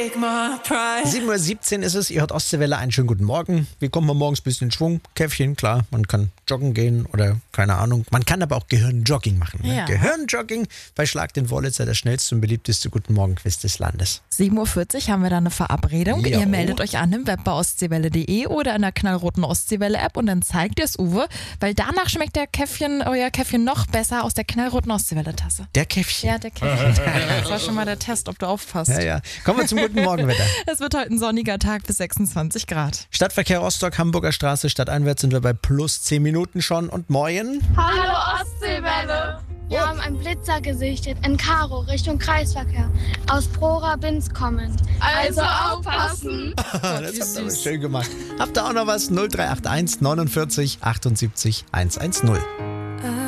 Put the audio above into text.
7:17 Uhr ist es, ihr hört Ostseewelle, einen schönen guten Morgen. Wie kommt man morgens ein bisschen in Schwung? Käffchen, klar, man kann joggen gehen oder keine Ahnung. Man kann aber auch Gehirnjogging machen. Ne? Ja. Gehirnjogging bei Schlag den Wollitzer, der schnellste und beliebteste Guten Morgen-Quiz des Landes. 7:40 Uhr haben wir da eine Verabredung. Jo. Ihr meldet euch an im Web bei ostseewelle.de oder in der knallroten Ostseewelle-App und dann zeigt ihr es Uwe, weil danach schmeckt euer Käffchen noch besser aus der knallroten Ostseewelle-Tasse. Der Käffchen. Ja, der Käffchen. Das war schon mal der Test, ob du aufpasst. Ja. Kommen wir zum Guten Morgenwetter. Es wird heute ein sonniger Tag bis 26 Grad. Stadtverkehr Rostock, Hamburger Straße, stadteinwärts sind wir bei plus 10 Minuten schon und moin. Hallo Ostseewelle! Wir haben einen Blitzer gesichtet in Karo Richtung Kreisverkehr aus Prora-Binz kommend. Also aufpassen! Das habt ihr aber schön gemacht. Habt ihr auch noch was? 0381 49 78 110.